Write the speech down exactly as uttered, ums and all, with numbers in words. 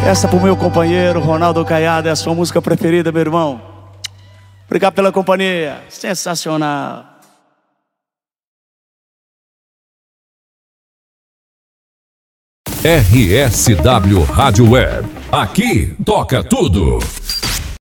Essa pro meu companheiro Ronaldo Caiado, é a sua música preferida, meu irmão. Obrigado pela companhia, sensacional. R S W Rádio Web, aqui toca tudo.